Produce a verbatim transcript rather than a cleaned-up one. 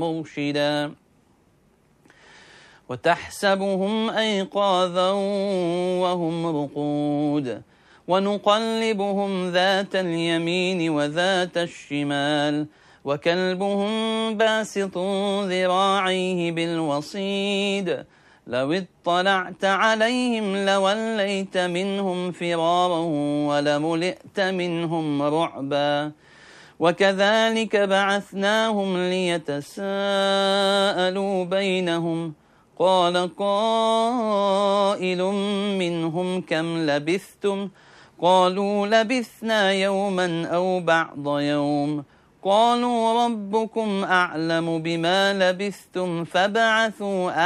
مرشدا وتحسبهم أيقاظا وهم رقود ونقلبهم ذات اليمين وذات الشمال وكلبهم باسط ذراعيه بالوصيد لو اطلعت عليهم لوليت منهم فرارا ولملئت منهم رعبا وكذلك بعثناهم ليتساءلوا بينهم قال قائل منهم كم لبثتم قالوا لبثنا يوما أو بعض يوم قالوا ربكم أعلم بما لبثتم فابعثوا